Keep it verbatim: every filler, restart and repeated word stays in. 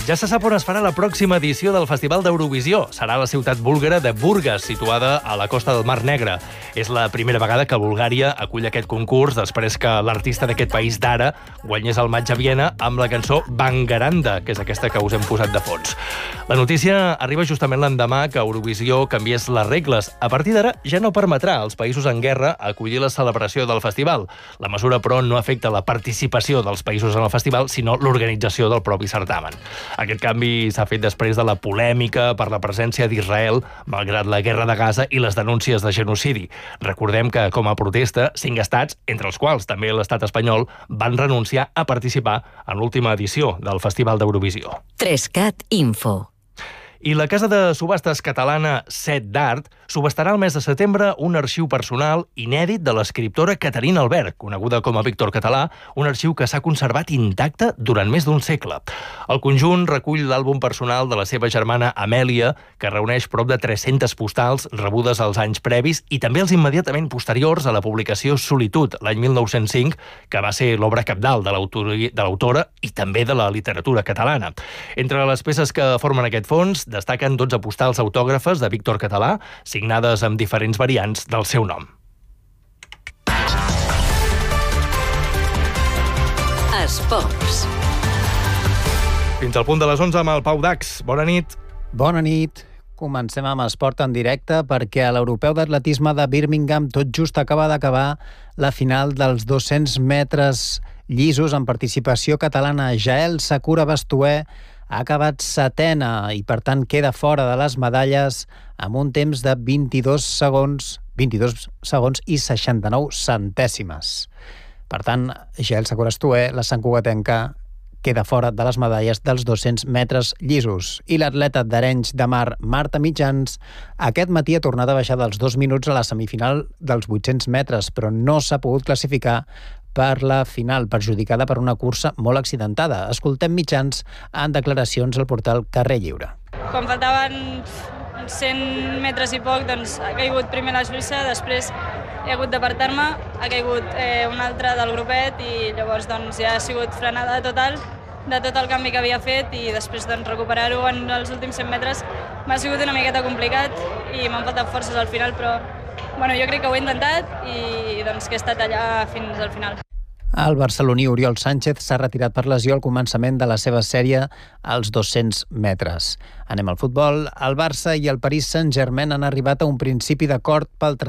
Ja se sap on es farà la pròxima edició del Festival d'Eurovisió. Serà a la ciutat búlgara de Burgas, situada a la costa del Mar Negre. És la primera vegada que Bulgària acull aquest concurs després que l'artista d'aquest país d'ara guanyés el maig a Viena amb la cançó Bangaranda, que és aquesta que us hem posat de fons. La notícia arriba justament l'endemà que Eurovisió canviés les regles. A partir d'ara ja no permetrà als països en guerra acollir la celebració del festival. La mesura, però, no afecta la participació dels països en el festival, sinó l'organització del propi certamen. Aquest canvi s'ha fet després de la polèmica per la presència d'Israel, malgrat la guerra de Gaza i les denúncies de genocidi. Recordem que, com a protesta, cinc estats, entre els quals també l'estat espanyol, van renunciar a participar en l'última edició del Festival d'Eurovisió. tres cat Info. I la casa de subhastes catalana Set d'Art subhastarà el mes de setembre un arxiu personal inèdit de l'escriptora Caterina Albert, coneguda com a Víctor Català, un arxiu que s'ha conservat intacte durant més d'un segle. El conjunt recull l'àlbum personal de la seva germana Amèlia, que reuneix prop de tres-centes postals rebudes als anys previs i també els immediatament posteriors a la publicació Solitud, l'any mil nou-cents cinc, que va ser l'obra cabdal de l'autora i també de la literatura catalana. Entre les peces que formen aquest fons destaquen dotze postals autògrafes de Víctor Català, signades amb diferents variants del seu nom. Esports. Fins al punt de les onze amb el Pau Dax. Bona nit. Bona nit. Comencem amb esport en directe perquè a l'Europeu d'Atletisme de Birmingham tot just acaba d'acabar la final dels dos-cents metres llisos en participació catalana. Jael Sakura Bastuer ha acabat setena i, per tant, queda fora de les medalles amb un temps de vint-i-dos segons, vint-i-dos segons i seixanta-nou centèsimes. Per tant, Jael Sakura Bastuer, la santcugatenca, queda fora de les medalles dels dos-cents metres llisos. I l'atleta d'Arenys de Mar, Marta Mitjans, aquest matí ha tornat a baixar dels dos minuts a la semifinal dels vuit-cents metres, però no s'ha pogut classificar per la final, perjudicada per una cursa molt accidentada. Escoltem Mitjans en declaracions al portal Carrer Lliure. Quan faltaven cent metres i poc, doncs ha caigut primer la Suïssa, després he hagut d'apartar-me, ha caigut eh, un altre del grupet i llavors doncs, ja ha sigut frenada total de tot el canvi que havia fet i després doncs, recuperar-ho en els últims cent metres m'ha sigut una miqueta complicat i m'han faltat forces al final, però bueno, jo crec que ho he intentat i doncs, que he estat allà fins al final. El barceloní Oriol Sánchez s'ha retirat per lesió al començament de la seva sèrie als dos-cents metres. Anem al futbol. El Barça i el Paris Saint-Germain han arribat a un principi d'acord pel